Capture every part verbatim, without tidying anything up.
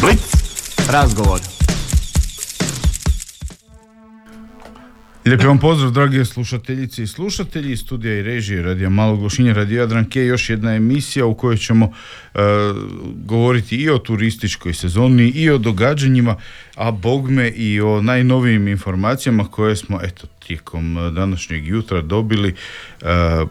Blic, razgovor. Lijepi vam pozdrav, dragi slušateljice i slušatelji, studija i režije Radija Malog Lošinja, Radio Jadranke, još jedna emisija u kojoj ćemo uh, govoriti i o turističkoj sezoni i o događanjima, a bogme i o najnovijim informacijama koje smo eto tijekom današnjeg jutra dobili. Uh,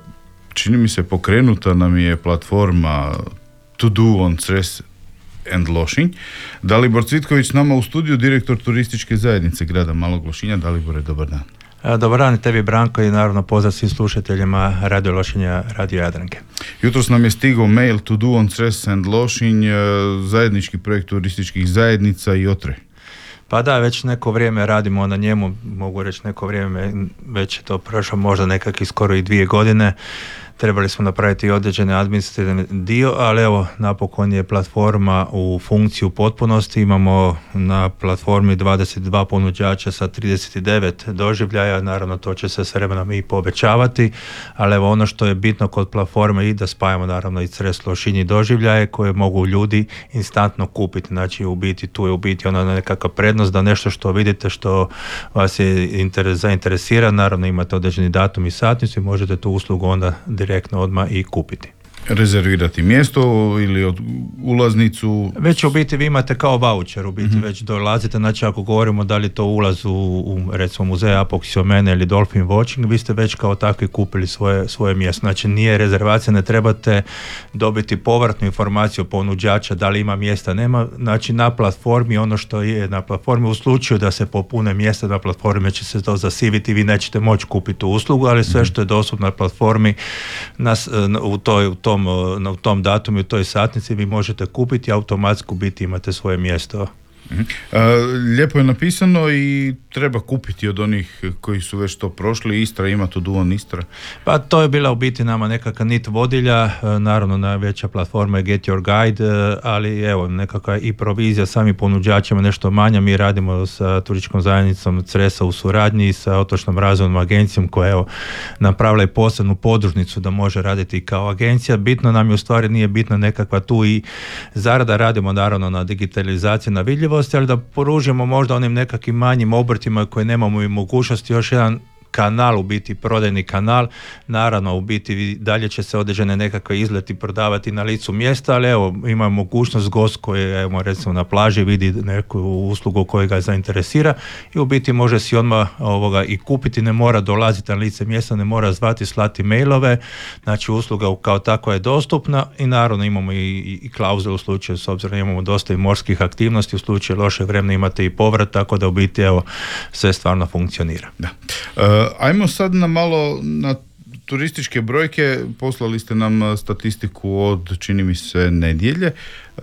čini mi se pokrenuta nam je platforma To Do on Cres and Lošinj. Dalibor Cvitković s nama u studiju, direktor turističke zajednice grada Malog Lošinja. Dalibore, dobar dan. Dobar dan i tebi, Branko, i naravno pozdrav svim slušateljima Radio Lošinja, Radio Jadranke. Jutros nam je stigao mail To Do on Cres and Lošinj, zajednički projekt turističkih zajednica i Otre. Pa da, već neko vrijeme radimo na njemu, mogu reći neko vrijeme, već je to prošlo možda nekakvih skoro i dvije godine. Trebali smo napraviti određene administrativne dio, ali evo, napokon je platforma u funkciji u potpunosti. Imamo na platformi dvadeset dva ponuđača sa trideset devet doživljaja, naravno to će se s vremenom i povećavati, ali evo ono što je bitno kod platforme i da spajamo naravno i Cres, Lošinj i doživljaje koje mogu ljudi instantno kupiti. Znači u biti tu je u biti ona nekakva prednost da nešto što vidite, što vas je interes, zainteresira, naravno imate određeni datum i satnicu i možete tu uslugu onda direktno odmah i kupiti. Rezervirati mjesto ili od ulaznicu? Već u biti vi imate kao voucher, u biti mm-hmm. već dolazite, znači ako govorimo da li to ulaz u, u recimo muzej Apoksiomene ili Dolphin Watching, vi ste već kao takvi kupili svoje, svoje mjesto. Znači nije rezervacija, ne trebate dobiti povratnu informaciju ponuđača da li ima mjesta, nema. Znači na platformi ono što je na platformi, u slučaju da se popune mjesta na platformi će se to zasiviti, vi nećete moći kupiti tu uslugu, ali sve što je dostupno na platformi nas, u toj u tom, u tom datumu i u toj satnici vi možete kupiti i automatski biti imate svoje mjesto. Uh, lijepo je napisano i treba kupiti od onih koji su već to prošli. Istra ima To Do on Istra. Pa to je bila u biti nama nekakva nit vodilja, naravno najveća platforma je Get Your Guide, ali evo nekakva i provizija samim ponuđačima nešto manja. Mi radimo sa turističkom zajednicom Cresa u suradnji sa otočnom razvojnom agencijom koja je evo napravila i posebnu podružnicu da može raditi kao agencija. Bitno nam je u stvari nije bitna nekakva tu i zarada, radimo naravno na digitalizaciji, na vidljivosti, ali da poružimo možda onim nekakvim manjim obrtima koji nemamo i mogućnosti još jedan kanal, u biti prodajni kanal, naravno u biti dalje će se određene nekakve izleti prodavati na licu mjesta, ali evo ima mogućnost gost koji je evo, recimo na plaži vidi neku uslugu koja ga zainteresira i u biti može si odmah ovoga i kupiti, ne mora dolaziti na lice mjesta, ne mora zvati, slati mailove, znači usluga kao takva je dostupna i naravno imamo i, i, i klauzulu u slučaju, s obzirom imamo dosta i morskih aktivnosti, u slučaju lošeg vremena imate i povrat, tako da u biti evo sve stvarno funkcionira. Da. Uh, ajmo sad na malo na turističke brojke. Poslali ste nam statistiku od, čini mi se, nedjelje. Uh,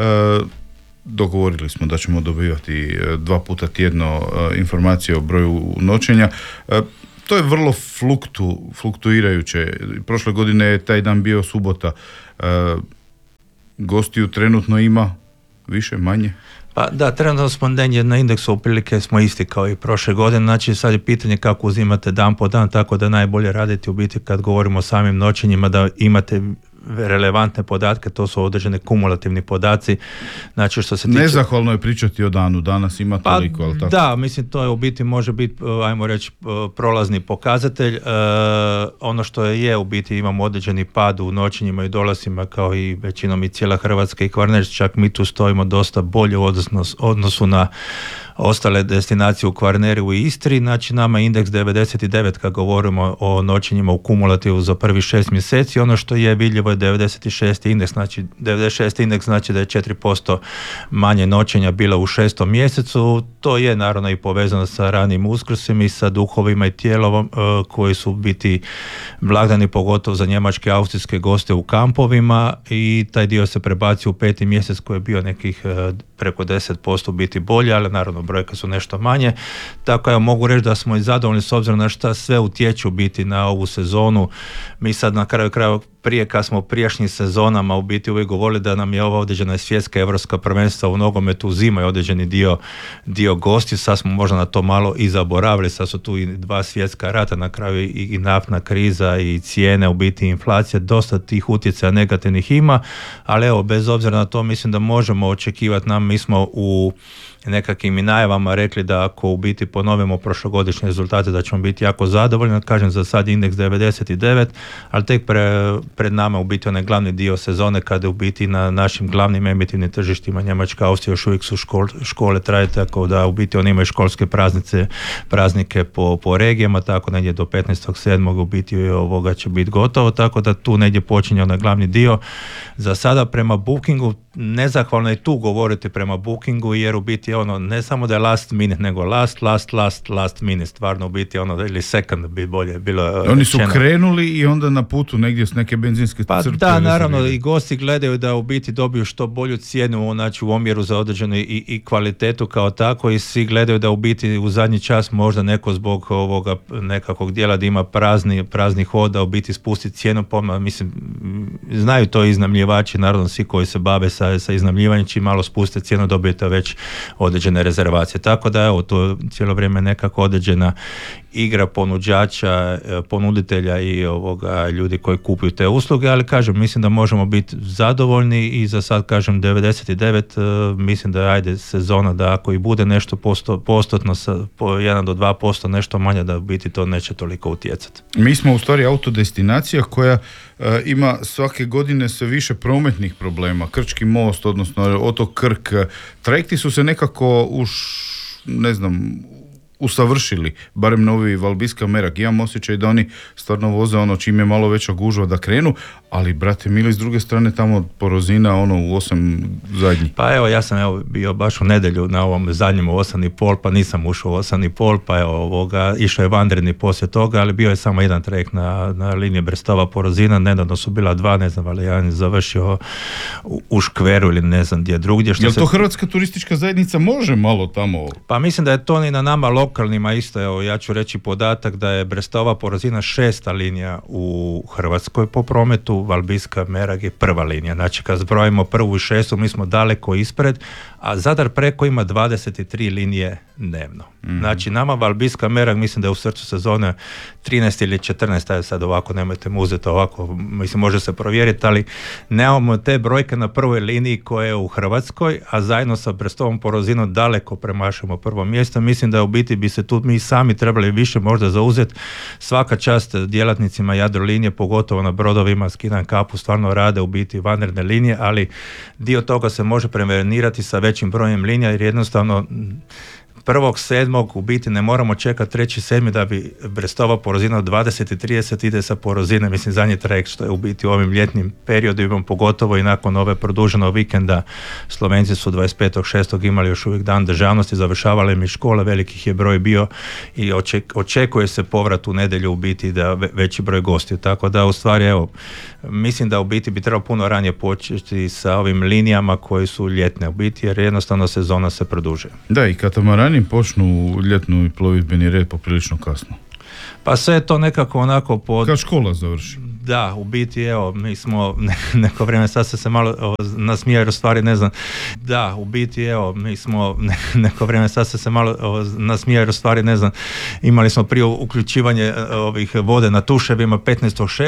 dogovorili smo da ćemo dobivati dva puta tjedno uh, informacije o broju noćenja. Uh, to je vrlo fluktu, fluktuirajuće. Prošle godine je taj dan bio subota. Uh, gostiju trenutno ima više, manje? Pa da, trenutno smo na indeksu otprilike smo isti kao i prošle godine, znači sad je pitanje kako uzimate dan po dan, tako da najbolje raditi u biti kad govorimo o samim noćenjima da imate relevantne podatke, to su određene kumulativni podaci. Znači što se tiče... Nezahvalno je pričati o danu, danas ima toliko, pa, ali tako? Da, mislim to je u biti može biti, ajmo reći, prolazni pokazatelj. E, ono što je u biti imamo određeni pad u noćenjima i dolasima kao i većinom i cijela Hrvatska i Kvarner, čak mi tu stojimo dosta bolje u odnos, odnosu na ostale destinacije u Kvarneru i Istri, znači nama je indeks devedeset devet kad govorimo o noćenjima u kumulativu za prvih šest mjeseci, ono što je vidljivo je devedeset šest indeks, znači devedeset šest indeks znači da je četiri posto manje noćenja bilo u šestom mjesecu, to je naravno i povezano sa ranim Uskrsima i sa duhovima i tijelovom koji su biti blagdani pogotovo za njemačke i austrijske goste u kampovima i taj dio se prebacio u peti mjesec koji je bio nekih preko deset posto biti bolje, ali naravno brojke su nešto manje, tako ja mogu reći da smo i zadovoljni s obzirom na šta sve utječu biti na ovu sezonu. Mi sad na kraju krajeva prije kad smo u prijašnjim sezonama u biti uvijek govorili da nam je ova određena svjetska evropska prvenstva u nogometu uzimaju određeni dio, dio gosti, sad smo možda na to malo i zaboravili, sad su tu i dva svjetska rata, na kraju i, i naftna kriza i cijene, u biti inflacija, dosta tih utjecaja negativnih ima, ali evo, bez obzira na to mislim da možemo očekivati, nam mi smo u nekakvim i najavama rekli da ako u biti ponovimo prošlogodišnje rezultate da ćemo biti jako zadovoljni, kažem za sad indeks devedeset devet, ali tek pre, pred nama u biti onaj glavni dio sezone kada u biti na našim glavnim emitivnim tržištima Njemačka, Austrija još uvijek su škol, škole traje, tako da u biti oni imaju školske praznice, praznike po, po regijama, tako negdje do petnaestog sedmog u biti ovoga će biti gotovo, tako da tu negdje počinje onaj glavni dio. Za sada prema Bookingu nezahvalno je tu govoriti prema Bookingu, jer u biti ono, ne samo da je last minute, nego last, last, last, last minute, stvarno u biti ono, ili second bi bolje bilo. Oni su rečeno. Krenuli i onda na putu negdje s neke benzinske pa crpke. Da, naravno, rezerviraju. i gosti gledaju da u biti dobiju što bolju cijenu, znači u omjeru za određenu i, i kvalitetu kao tako, i svi gledaju da u biti u zadnji čas možda neko zbog ovoga nekakvog dijela da ima prazni, prazni hod, da u biti spusti cijenu, pa mislim, znaju to iznajmljivači, naravno svi koji se bave sa, sa iznajmljivanjem, čim malo spuste cijenu dobijete već određene rezervacije. Tako da evo, to cijelo vrijeme nekako određena igra ponuđača, ponuditelja i ovoga ljudi koji kupuju te usluge, ali kažem, mislim da možemo biti zadovoljni i za sad kažem devedeset devet, mislim da je ajde sezona da ako i bude nešto posto, postotno sa, po jedan do dva posto nešto manje, da u biti to neće toliko utjecati. Mi smo u stvari autodestinacija koja e, ima svake godine sve više prometnih problema. Krčki most, odnosno otok Krk, trajekti su se nekako už, ne znam, usavršili, barem novi Valbiska Merak. Imam osjećaj da oni stvarno voze ono čim je malo veća gužva da krenu, ali brate mili, s druge strane tamo Porozina ono u osam zadnji. Pa evo, ja sam evo bio baš u nedjelju na ovom zadnjem u osam i pol, pa nisam ušao u osam i pol, pa evo ovoga, išao je vanredni poslije toga, ali bio je samo jedan trajekt na, na liniji Brestova Porozina, nedavno su bila dva, ne znam, ali jedan je završio u, u Škveru ili ne znam gdje drugdje. Što Jel se... to Hrvatska turistička zajednica može malo tamo? Pa mislim da je to ni na nama lokalnima isto, evo ja ću reći podatak da je Brestova Porozina šesta linija u Hrvatskoj po prometu, Valbiska Merak je prva linija, znači kad zbrojimo prvu i šestu mi smo daleko ispred, a Zadar preko ima dvadeset tri linije dnevno. Mm-hmm. Znači nama Valbiska Merak mislim da je u srcu sezone trinaest ili četrnaest, aj sad ovako nemojte mu uzeti ovako, mislim može se provjeriti, ali nemamo te brojke na prvoj liniji koje je u Hrvatskoj, a zajedno sa Brestovom Porozinom daleko premašujemo prvo mjesto. Mislim da u biti bi se tu mi sami trebali više možda zauzeti. Svaka čast djelatnicima Jadrolinije, pogotovo na brodovima, skidam kapu, stvarno rade u biti vanredne linije, ali dio toga se može prevenirati sa većim brojem linija, jer jednostavno prvog sedmog u biti ne moramo čekati treći sedmi da bi Brestova Porozina od dvadeset i trideset ide sa Porozine, mislim zadnji trajekt što je u biti u ovim ljetnim periodima, pogotovo i nakon ove produženog vikenda. Slovenci su dvadeset petog šestog imali još uvijek dan državnosti, završavali mi škole, velikih je broj bio i oček, očekuje se povrat u nedjelju u biti da veći broj gostiju, tako da u stvari evo, mislim da u biti bi trebalo puno ranije početi sa ovim linijama koji su ljetne u biti, jer jednostavno sezona se produžuje. Da, i katamarani počnu ljetnu plovidbeni red poprilično kasno. Pa sve je to nekako onako pod... Kad škola završi. Da, u biti, evo, mi smo ne, neko vrijeme, sad se se malo o, nasmijao, jer u stvari ne znam, da, u biti, evo, mi smo ne, neko vrijeme, sad se se malo o, nasmijao, jer u stvari ne znam, imali smo prije uključivanje ovih vode na tuševima petnaestog šestog